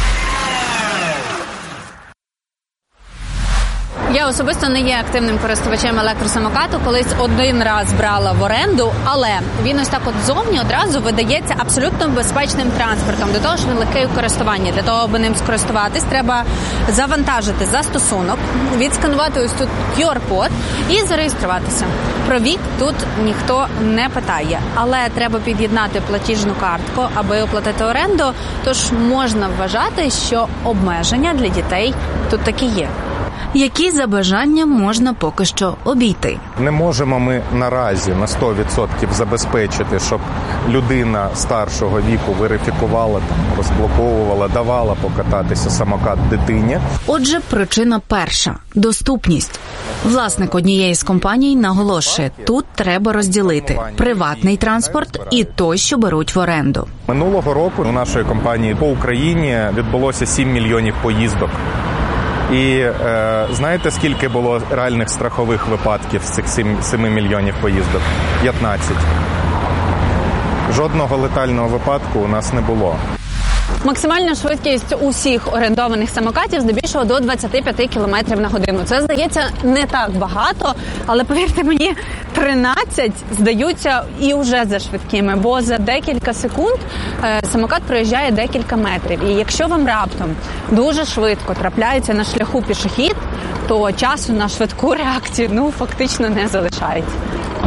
Я особисто не є активним користувачем електросамокату, колись один раз брала в оренду, але він ось так от зовні одразу видається абсолютно безпечним транспортом, до того ж він легкий у користуванні. Для того, аби ним скористуватись, треба завантажити застосунок, відсканувати ось тут QR-код і зареєструватися. Про вік тут ніхто не питає, але треба під'єднати платіжну картку, аби оплатити оренду, тож можна вважати, що обмеження для дітей тут такі є. Які за бажанням можна поки що обійти. Не можемо ми наразі на 100% забезпечити, щоб людина старшого віку верифікувала, розблоковувала, давала покататися самокат дитині. Отже, причина перша – доступність. Власник однієї з компаній наголошує, тут треба розділити приватний транспорт і той, що беруть в оренду. Минулого року у нашої компанії по Україні відбулося 7 мільйонів поїздок. І знаєте, скільки було реальних страхових випадків з цих 7 мільйонів поїздок? 15. Жодного летального випадку у нас не було. Максимальна швидкість усіх орендованих самокатів здебільшого до 25 км на годину. Це, здається, не так багато, але, повірте мені, 13 здаються і вже за швидкими, бо за декілька секунд самокат проїжджає декілька метрів. І якщо вам раптом дуже швидко трапляється на шляху пішохід, то часу на швидку реакцію, фактично не залишається.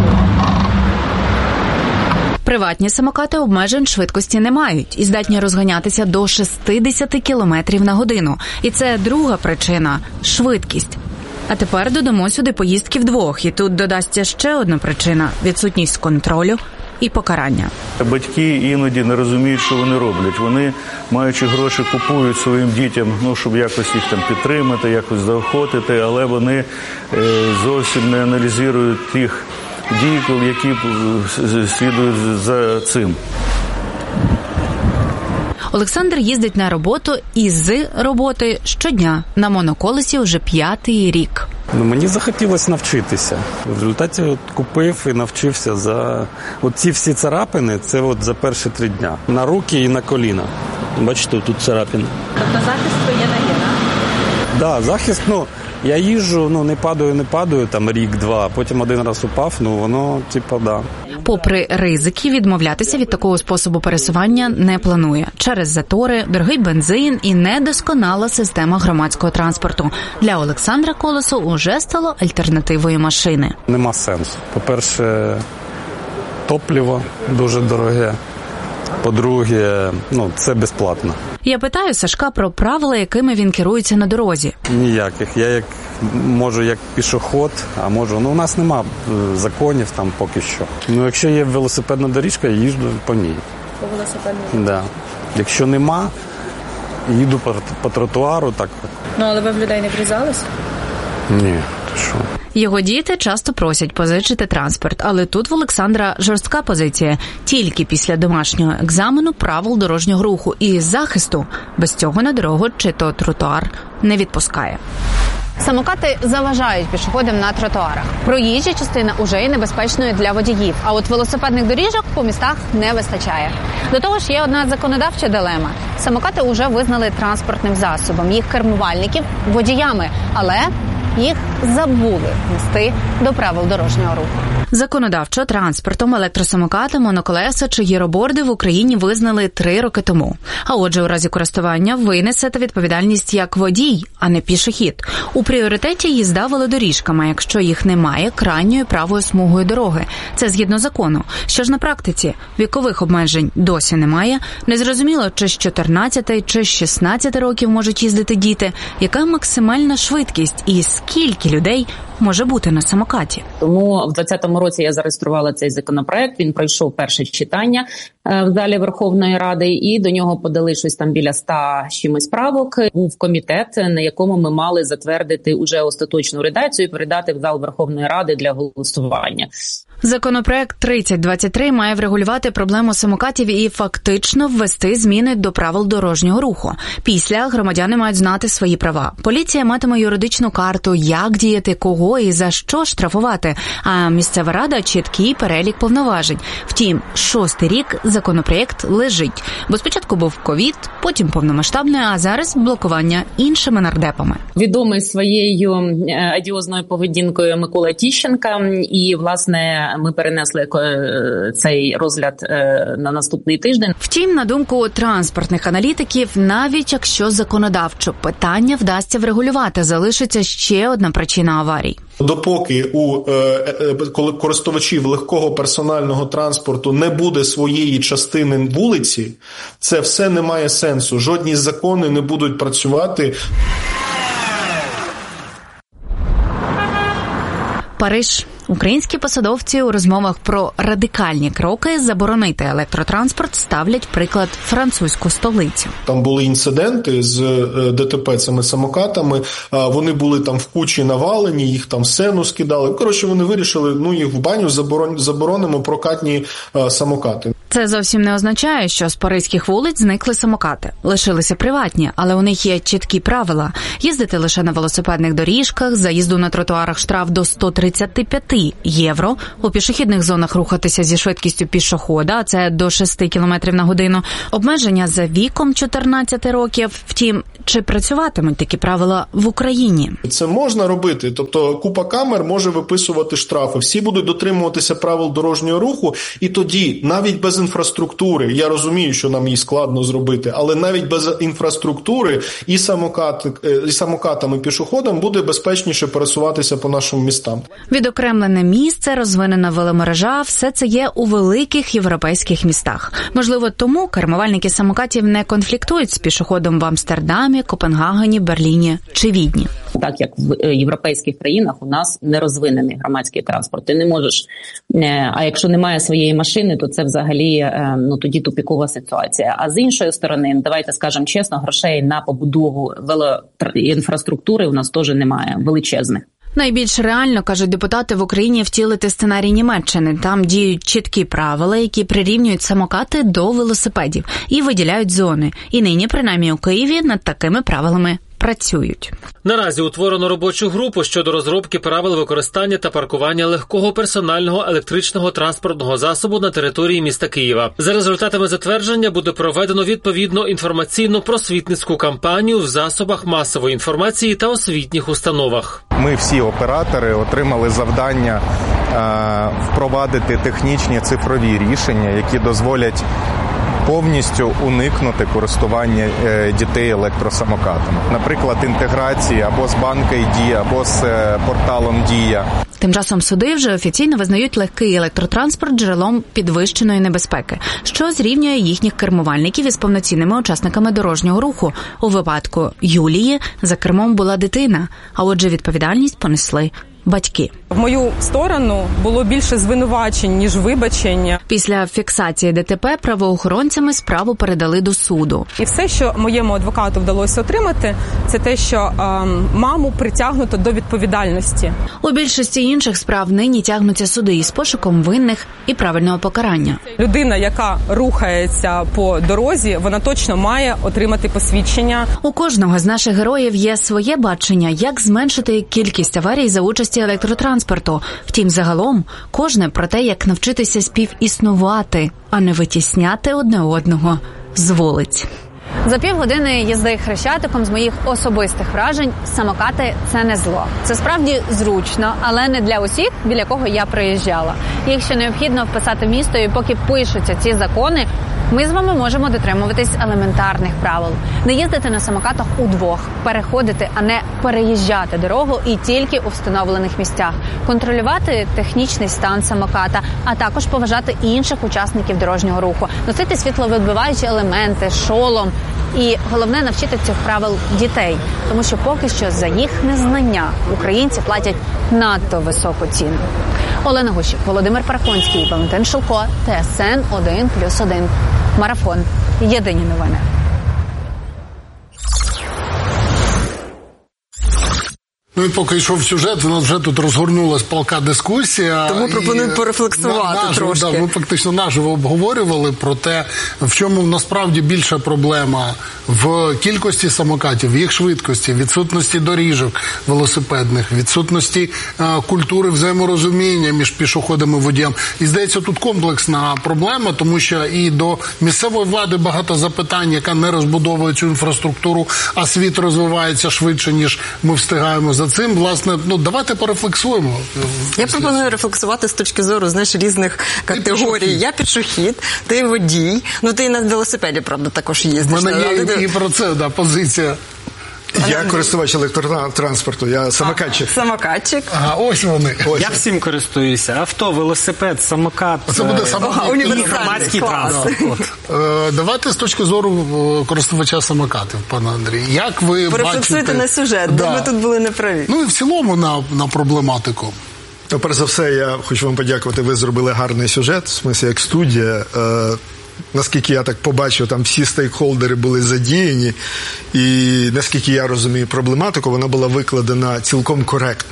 Приватні самокати обмежень швидкості не мають і здатні розганятися до 60 км на годину. І це друга причина – швидкість. А тепер додамо сюди поїздки вдвох. І тут додасться ще одна причина – відсутність контролю і покарання. Батьки іноді не розуміють, що вони роблять. Вони, маючи гроші, купують своїм дітям, щоб якось їх там підтримати, якось заохотити, але вони зовсім не аналізують тих дій, які слідують за цим. Олександр їздить на роботу і з роботи щодня. На моноколесі вже 5-й рік. Мені захотілося навчитися. В результаті купив і навчився за... Ці всі царапини, це за перші 3 дня. На руки і на коліна. Бачите, тут царапини. Тобто захист є на є, так? Так, захист, я їжджу, не падаю, там рік-два, потім один раз упав, воно, да. Попри ризики, відмовлятися від такого способу пересування не планує. Через затори, дорогий бензин і недосконала система громадського транспорту. Для Олександра колесо уже стало альтернативою машини. Нема сенсу. По-перше, топливо дуже дороге. По-друге, це безплатно. Я питаю Сашка про правила, якими він керується на дорозі. Ніяких. Я можу як пішоход, а можу... у нас нема законів там поки що. Якщо є велосипедна доріжка, я їжджу по ній. По велосипедній? Да. Якщо нема, їду по тротуару. Так. Але ви в людей не врізались? Ні, то що? Його діти часто просять позичити транспорт, але тут в Олександра жорстка позиція. Тільки після домашнього екзамену правил дорожнього руху і захисту. Без цього на дорогу чи то тротуар не відпускає. Самокати заважають пішоходам на тротуарах. Проїжджа частина уже є небезпечною для водіїв, а от велосипедних доріжок по містах не вистачає. До того ж, є одна законодавча дилема. Самокати уже визнали транспортним засобом, їх кермувальників – водіями, але їх забули внести до правил дорожнього руху. Законодавчо транспортом електросамокати, моноколеса чи гіроборди в Україні визнали 3 роки тому. А отже, у разі користування ви несете відповідальність як водій, а не пішохід. У пріоритеті їзда велодоріжками, якщо їх немає, крайньою правою смугою дороги. Це згідно закону. Що ж на практиці? Вікових обмежень досі немає. Незрозуміло, чи з 14, чи з 16 років можуть їздити діти. Яка максимальна швидкість і скільки людей може бути на самокаті. Тому в 2020 році я зареєструвала цей законопроект, він пройшов перше читання в залі Верховної Ради, і до нього подали щось там біля 100 чимось правок. Був комітет, на якому ми мали затвердити уже остаточну редакцію і передати в зал Верховної Ради для голосування. Законопроект 3023 має врегулювати проблему самокатів і фактично ввести зміни до правил дорожнього руху. Після громадяни мають знати свої права. Поліція матиме юридичну карту, як діяти, кого і за що штрафувати, а місцева рада – чіткий перелік повноважень. Втім, 6-й рік законопроект лежить. Бо спочатку був ковід, потім повномасштабне, а зараз блокування іншими нардепами. Відомий своєю адіозною поведінкою Микола Тіщенка, і, власне, ми перенесли цей розгляд на наступний тиждень. Втім, на думку транспортних аналітиків, навіть якщо законодавчо питання вдасться врегулювати, залишиться ще одна причина аварій. Допоки у користувачів легкого персонального транспорту не буде своєї частини вулиці, це все не має сенсу. Жодні закони не будуть працювати. Париж. Українські посадовці у розмовах про радикальні кроки заборонити електротранспорт ставлять приклад французьку столицю. Там були інциденти з ДТП цими самокатами, вони були там в кучі навалені, їх там в сену скидали. Коротше, вони вирішили, їх в баню заборонимо прокатні самокати. Це зовсім не означає, що з паризьких вулиць зникли самокати. Лишилися приватні, але у них є чіткі правила. Їздити лише на велосипедних доріжках, за їзду на тротуарах штраф до 135 євро, у пішохідних зонах рухатися зі швидкістю пішохода, а це до 6 км на годину, обмеження за віком 14 років. Втім, чи працюватимуть такі правила в Україні? Це можна робити, тобто купа камер може виписувати штрафи, всі будуть дотримуватися правил дорожнього руху, і тоді, навіть без інфраструктури, я розумію, що нам її складно зробити, але навіть без інфраструктури і самокатам, і пішоходам буде безпечніше пересуватися по нашим містам. Відокремлене місце, розвинена веломережа – все це є у великих європейських містах. Можливо, тому кермувальники самокатів не конфліктують з пішоходом в Амстердамі, Копенгагені, Берліні чи Відні. Так як в європейських країнах у нас не розвинений громадський транспорт. Ти не можеш, а якщо немає своєї машини, то це взагалі, тоді тупікова ситуація. А з іншої сторони, давайте скажемо чесно, грошей на побудову велоінфраструктури у нас теж немає, величезних. Найбільш реально, кажуть депутати, в Україні втілити сценарій Німеччини. Там діють чіткі правила, які прирівнюють самокати до велосипедів і виділяють зони. І нині, принаймні у Києві, над такими правилами працюють. Наразі утворено робочу групу щодо розробки правил використання та паркування легкого персонального електричного транспортного засобу на території міста Києва. За результатами затвердження буде проведено відповідну інформаційно-просвітницьку кампанію в засобах масової інформації та освітніх установах. Ми всі оператори отримали завдання впровадити технічні цифрові рішення, які дозволять повністю уникнути користування дітей електросамокатами. Наприклад, інтеграції або з банка «Дія», або з порталом «Дія». Тим часом суди вже офіційно визнають легкий електротранспорт джерелом підвищеної небезпеки, що зрівнює їхніх кермувальників із повноцінними учасниками дорожнього руху. У випадку Юлії за кермом була дитина, а отже відповідальність понесли батьки. В мою сторону було більше звинувачень, ніж вибачення. Після фіксації ДТП правоохоронцями справу передали до суду. І все, що моєму адвокату вдалося отримати, це те, що маму притягнуто до відповідальності. У більшості інших справ нині тягнуться суди із пошуком винних і правильного покарання. Людина, яка рухається по дорозі, вона точно має отримати посвідчення. У кожного з наших героїв є своє бачення, як зменшити кількість аварій за участі електротранспорту. Втім, загалом, кожне про те, як навчитися співіснувати, а не витісняти одне одного з вулиць. За півгодини їзди Хрещатиком з моїх особистих вражень самокати – це не зло. Це справді зручно, але не для усіх, біля кого я проїжджала. Якщо необхідно вписати місто і поки пишуться ці закони, ми з вами можемо дотримуватись елементарних правил. Не їздити на самокатах удвох, переходити, а не переїжджати дорогу і тільки у встановлених місцях. Контролювати технічний стан самоката, а також поважати інших учасників дорожнього руху. Носити світловідбиваючі елементи, шолом. І головне навчити цих правил дітей, тому що поки що за їх незнання українці платять надто високу ціну. Олена Гущик, Володимир Пархонський, Валентин Шилко, ТСН 1+1. Марафон. Єдині новини. Ну і поки йшов сюжет, у нас вже тут розгорнулась палка дискусія. Тому пропоную порефлексувати трошки. Ми фактично наживо обговорювали про те, в чому насправді більша проблема в кількості самокатів, в їх швидкості, відсутності доріжок велосипедних, відсутності культури взаєморозуміння між пішоходами і водієм. І здається, тут комплексна проблема, тому що і до місцевої влади багато запитань, яка не розбудовує цю інфраструктуру, а світ розвивається швидше, ніж ми встигаємо за цим. Власне, давайте порефлексуємо. Я пропоную рефлексувати з точки зору, різних категорій. Я пішохід, ти водій, ти і на велосипеді, правда, також їздиш. В мене є і про це, позиція. Я користувач електротранспорту, я самокатчик. Самокатчик. Ага, ось вони. Я всім користуюся. Авто, велосипед, самокат. Це буде універсальний громадський транспорт. Давайте з точки зору користувача самокатів, пане Андрій. Як ви порефлексуйте на сюжет, де ми тут були неправі. Ну і в цілому на проблематику. Перш за все, я хочу вам подякувати, ви зробили гарний сюжет, в смислі як студія. Наскільки я так побачив, там всі стейкхолдери були задіяні, і наскільки я розумію проблематику, вона була викладена цілком коректно.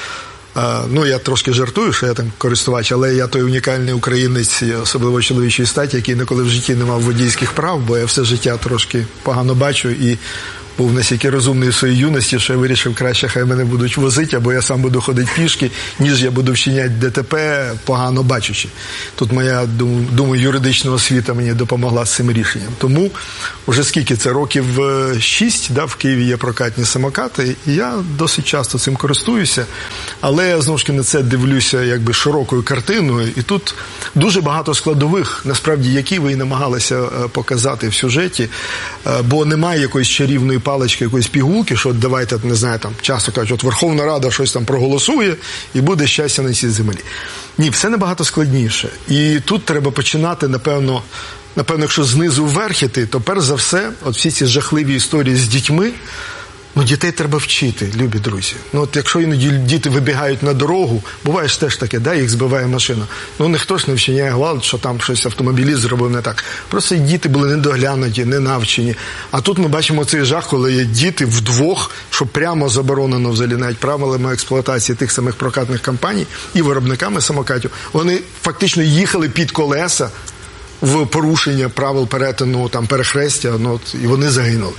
Я трошки жартую, що я там користувач, але я той унікальний українець, особливо чоловічої статі, який ніколи в житті не мав водійських прав, бо я все життя трошки погано бачу і був настільки розумний у своїй юності, що я вирішив, краще хай мене будуть возити, або я сам буду ходити пішки, ніж я буду вчиняти ДТП, погано бачучи. Тут моя, думаю, юридична освіта мені допомогла з цим рішенням. Тому, вже скільки це, років 6, в Києві є прокатні самокати, і я досить часто цим користуюся, але я, знову ж таки, на це дивлюся широкою картиною, і тут дуже багато складових, насправді, які ви і намагалися показати в сюжеті, бо немає якоїсь чарівної палички, якоїсь пігулки, що давайте, не знаю, часто кажуть, Верховна Рада щось там проголосує і буде щастя на цій землі. Ні, все набагато складніше. І тут треба починати, напевно, якщо знизу вверх іти, то перш за все, всі ці жахливі історії з дітьми, дітей треба вчити, любі друзі. Якщо іноді діти вибігають на дорогу, буває ж теж таке, їх збиває машина. Ніхто ж не вчиняє гвалт, що там щось автомобіліст зробив не так. Просто діти були недоглянуті, не навчені. А тут ми бачимо цей жах, коли є діти вдвох, що прямо заборонено взагалі навіть правилами експлуатації тих самих прокатних компаній і виробниками самокатів. Вони фактично їхали під колеса в порушення правил перетину перехрестя, і вони загинули.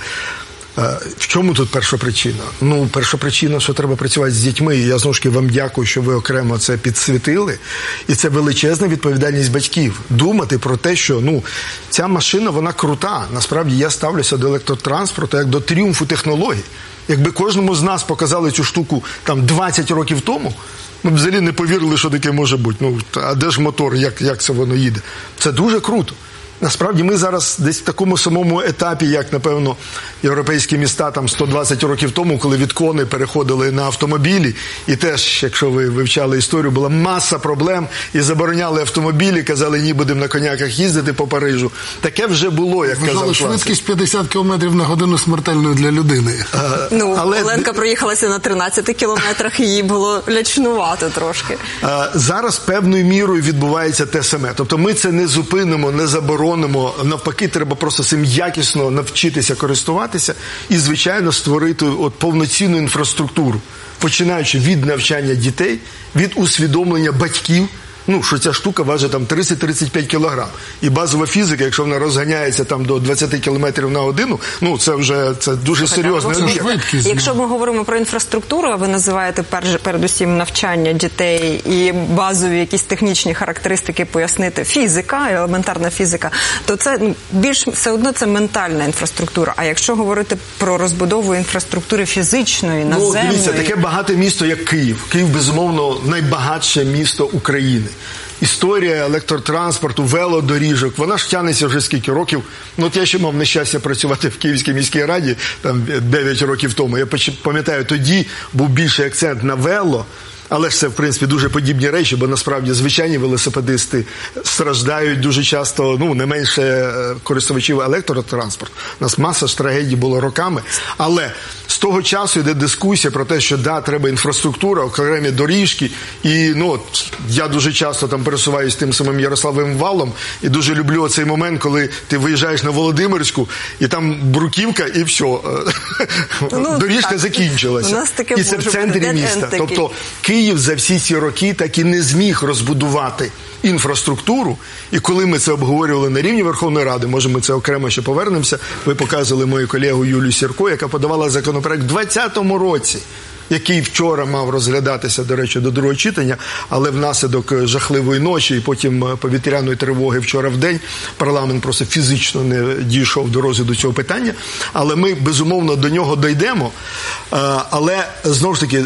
В чому тут перша причина? Перша причина, що треба працювати з дітьми, і я знову ж таки вам дякую, що ви окремо це підсвітили, і це величезна відповідальність батьків. Думати про те, що, ця машина, вона крута. Насправді, я ставлюся до електротранспорту як до тріумфу технологій. Якби кожному з нас показали цю штуку 20 років тому, ми б взагалі не повірили, що таке може бути. А де ж мотор, як це воно їде? Це дуже круто. Насправді ми зараз десь в такому самому етапі, як, напевно, європейські міста 120 років тому, коли від коней переходили на автомобілі. І теж, якщо ви вивчали історію, була маса проблем і забороняли автомобілі, казали, ні, будемо на коняках їздити по Парижу. Таке вже було, як казав класик. Швидкість 50 км на годину смертельною для людини. Оленка проїхалася на 13 кілометрах, і їй було лячнувато трошки. Зараз певною мірою відбувається те саме. Тобто ми це не зупинимо, не заборонимо. Навпаки, треба просто цим якісно навчитися користуватися і, звичайно, створити повноцінну інфраструктуру, починаючи від навчання дітей, від усвідомлення батьків, що ця штука важить 30-35 кілограм. І базова фізика, якщо вона розганяється до 20 кілометрів на годину, це дуже серйозний об'єкт. Якщо ми говоримо про інфраструктуру, а ви називаєте передусім навчання дітей і базові якісь технічні характеристики пояснити, фізика, елементарна фізика, то це більш все одно це ментальна інфраструктура. А якщо говорити про розбудову інфраструктури фізичної, наземної... Дивіться, таке багате місто, як Київ. Київ, безумовно, найбагатше місто України. Історія електротранспорту, велодоріжок, вона ж тягнеться вже скільки років. Я ще мав нещастя працювати в Київській міській раді 9 років тому. Я пам'ятаю, тоді був більший акцент на вело, Але ж це, в принципі, дуже подібні речі, бо насправді звичайні велосипедисти страждають дуже часто, не менше користувачів електротранспорту. У нас маса ж трагедій було роками. Але з того часу йде дискусія про те, що треба інфраструктура, окремі доріжки. І я дуже часто там пересуваюсь тим самим Ярославовим валом і дуже люблю цей момент, коли ти виїжджаєш на Володимирську, і там бруківка, і все. Доріжка закінчилася. І це в центрі міста. Тобто Київ за всі ці роки так і не зміг розбудувати інфраструктуру, і коли ми це обговорювали на рівні Верховної Ради, може ми це окремо ще повернемося, ви показували мою колегу Юлію Сірко, яка подавала законопроект в 2020 році, який вчора мав розглядатися, до речі, до другого читання, але внаслідок жахливої ночі і потім повітряної тривоги вчора в день парламент просто фізично не дійшов до розгляду цього питання. Але ми, безумовно, до нього дійдемо. Але, знову ж таки,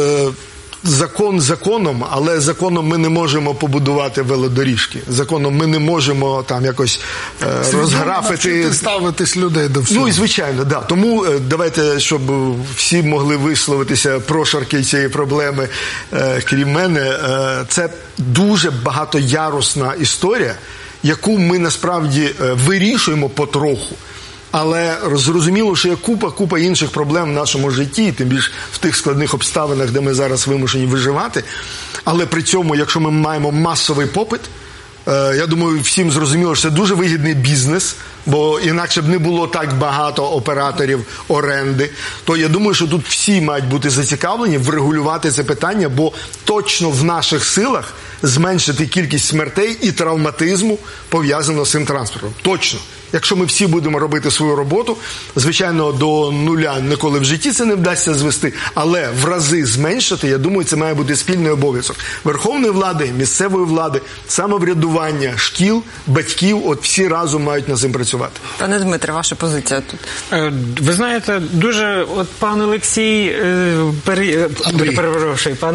закон законом, але законом ми не можемо побудувати велодоріжки. Законом ми не можемо там якось розграфити... ставитись людей до всього. І звичайно, да. Тому давайте, щоб всі могли висловитися прошарки цієї проблеми, крім мене, це дуже багатоярусна історія, яку ми насправді вирішуємо потроху. Але зрозуміло, що є купа інших проблем в нашому житті, тим більше в тих складних обставинах, де ми зараз вимушені виживати. Але при цьому, якщо ми маємо масовий попит, я думаю, всім зрозуміло, що це дуже вигідний бізнес, бо інакше б не було так багато операторів оренди, то я думаю, що тут всі мають бути зацікавлені врегулювати це питання, бо точно в наших силах зменшити кількість смертей і травматизму, пов'язаного з цим транспортом. Точно. Якщо ми всі будемо робити свою роботу, звичайно, до нуля ніколи в житті це не вдасться звести, але в рази зменшити, я думаю, це має бути спільний обов'язок верховної влади, місцевої влади, самоврядування, шкіл, батьків, всі разом мають над цим працювати. Пане Дмитре, ваша позиція тут? Ви знаєте, дуже, пан Олексій, перепрошую, пан